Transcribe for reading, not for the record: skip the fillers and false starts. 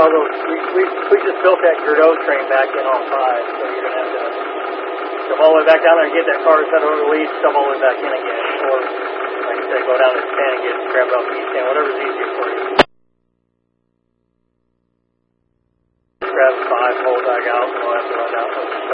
all those, we just built that Godot train back in on 5, so you're going to have to come all the way back down there and get that car, set over the lead, come all the way back in again, or, like I said, go down to 10 and get grabbed off the E10, whatever's easier for you. Grab 5, hold back out, and we'll have to run down.